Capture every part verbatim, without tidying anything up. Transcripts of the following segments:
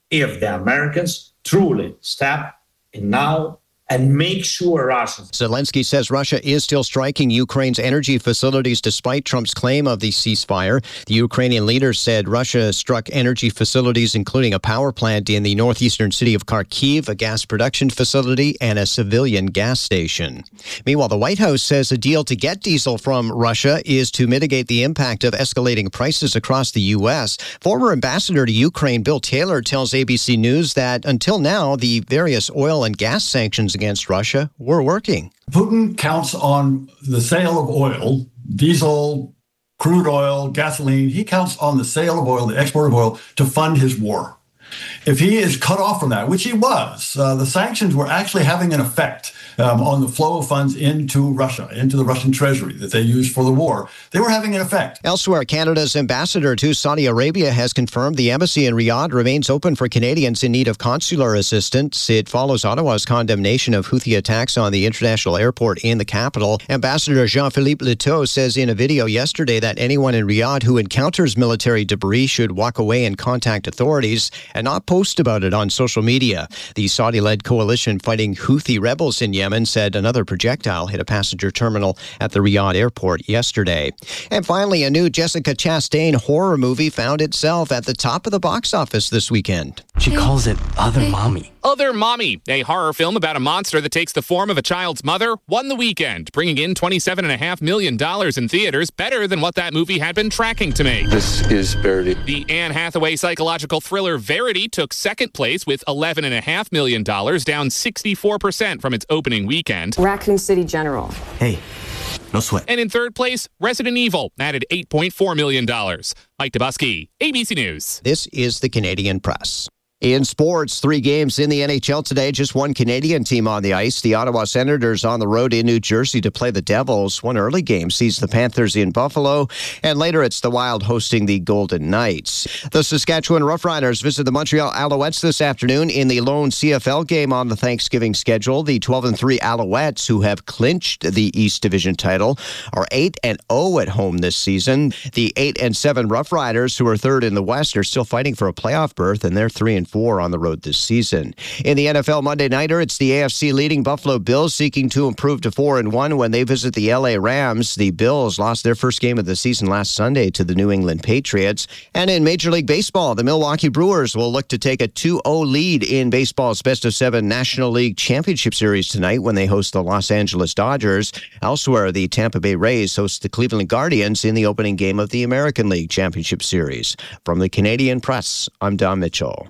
if the Americans truly step in now and make sure Russians. Zelensky says Russia is still striking Ukraine's energy facilities despite Trump's claim of the ceasefire. The Ukrainian leader said Russia struck energy facilities, including a power plant in the northeastern city of Kharkiv, a gas production facility, and a civilian gas station. Meanwhile, the White House says a deal to get diesel from Russia is to mitigate the impact of escalating prices across the U S. Former ambassador to Ukraine, Bill Taylor, tells A B C News that until now, the various oil and gas sanctions against Russia were working. Putin counts on the sale of oil, diesel, crude oil, gasoline. He counts on the sale of oil, the export of oil, to fund his war. If he is cut off from that, which he was, uh, the sanctions were actually having an effect um, on the flow of funds into Russia, into the Russian treasury that they used for the war. They were having an effect. Elsewhere, Canada's ambassador to Saudi Arabia has confirmed the embassy in Riyadh remains open for Canadians in need of consular assistance. It follows Ottawa's condemnation of Houthi attacks on the international airport in the capital. Ambassador Jean-Philippe Leteau says in a video yesterday that anyone in Riyadh who encounters military debris should walk away and contact authorities and not post about it on social media. The Saudi-led coalition fighting Houthi rebels in Yemen said another projectile hit a passenger terminal at the Riyadh airport yesterday. And finally, a new Jessica Chastain horror movie found itself at the top of the box office this weekend. She calls it Other Mommy. Other Mommy, a horror film about a monster that takes the form of a child's mother, won the weekend, bringing in twenty-seven point five million dollars in theaters, better than what that movie had been tracking to make. This is Verity. The Anne Hathaway psychological thriller Verity took second place with eleven point five million dollars, down sixty-four percent from its opening weekend. Raccoon City General. Hey, no sweat. And in third place, Resident Evil added eight point four million dollars. Mike Dubusky, A B C News. This is the Canadian Press. In sports, three games in the N H L today, just one Canadian team on the ice. The Ottawa Senators on the road in New Jersey to play the Devils. One early game sees the Panthers in Buffalo, and later it's the Wild hosting the Golden Knights. The Saskatchewan Roughriders visit the Montreal Alouettes this afternoon in the lone C F L game on the Thanksgiving schedule. The twelve and three Alouettes, who have clinched the East Division title, are eight and oh at home this season. The eight and seven Roughriders, who are third in the West, are still fighting for a playoff berth, and they're three and four on the road this season. In the N F L Monday Nighter, it's the A F C leading Buffalo Bills seeking to improve to four and one when they visit the L A Rams. The Bills lost their first game of the season last Sunday to the New England Patriots. And in Major League Baseball, the Milwaukee Brewers will look to take a two oh lead in baseball's best of seven National League Championship Series tonight when they host the Los Angeles Dodgers. Elsewhere, the Tampa Bay Rays host the Cleveland Guardians in the opening game of the American League Championship Series. From the Canadian Press, I'm Don Mitchell.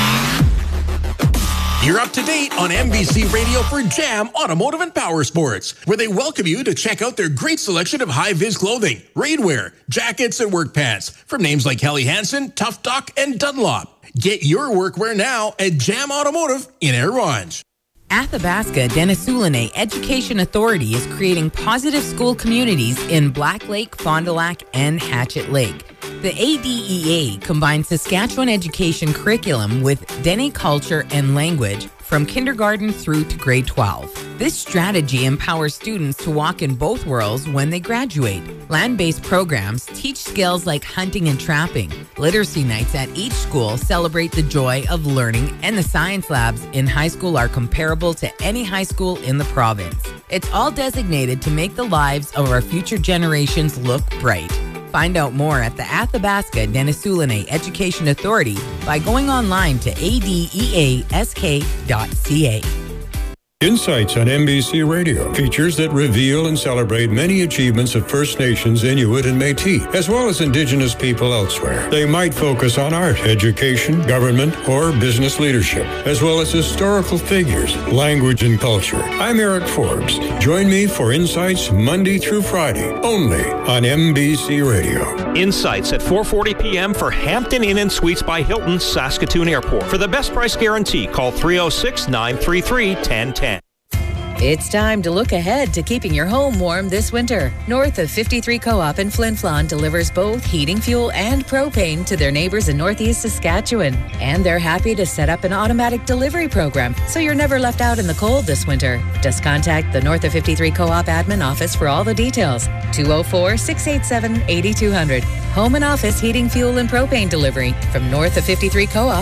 You're up to date on N B C Radio for Jam Automotive and Power Sports, where they welcome you to check out their great selection of high-vis clothing, rainwear, jackets, and work pants from names like Helly Hansen, Tough Duck, and Dunlop. Get your workwear now at Jam Automotive in Air Ronge. Athabasca Denisoulene Education Authority is creating positive school communities in Black Lake, Fond du Lac, and Hatchet Lake. The A D E A combines Saskatchewan education curriculum with Dene culture and language from kindergarten through to grade twelve. This strategy empowers students to walk in both worlds when they graduate. Land-based programs teach skills like hunting and trapping. Literacy nights at each school celebrate the joy of learning, and the science labs in high school are comparable to any high school in the province. It's all designated to make the lives of our future generations look bright. Find out more at the Athabasca Denisoulene Education Authority by going online to a d e a s k dot c a. Insights on N B C Radio, features that reveal and celebrate many achievements of First Nations, Inuit, and Métis, as well as Indigenous people elsewhere. They might focus on art, education, government, or business leadership, as well as historical figures, language, and culture. I'm Eric Forbes. Join me for Insights Monday through Friday, only on N B C Radio. Insights at four forty p.m. for Hampton Inn and Suites by Hilton, Saskatoon Airport. For the best price guarantee, call three oh six, nine three three, one oh one oh. It's time to look ahead to keeping your home warm this winter. North of fifty-three Co-op in Flin Flon delivers both heating fuel and propane to their neighbors in Northeast Saskatchewan. And they're happy to set up an automatic delivery program, so you're never left out in the cold this winter. Just contact the North of fifty-three Co-op admin office for all the details. two oh four, six eight seven, eight two zero zero. Home and office heating fuel and propane delivery from North of fifty-three Co-op